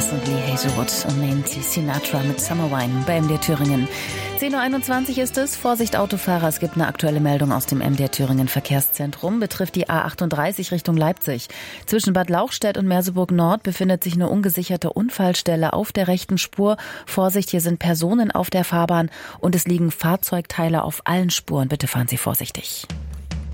und Lee Hazelwood und Nancy Sinatra mit Summer Wine bei MDR Thüringen. 10.21 Uhr ist es. Vorsicht Autofahrer, es gibt eine aktuelle Meldung aus dem MDR Thüringen Verkehrszentrum. Betrifft die A38 Richtung Leipzig. Zwischen Bad Lauchstädt und Merseburg Nord befindet sich eine ungesicherte Unfallstelle auf der rechten Spur. Vorsicht, hier sind Personen auf der Fahrbahn und es liegen Fahrzeugteile auf allen Spuren. Bitte fahren Sie vorsichtig.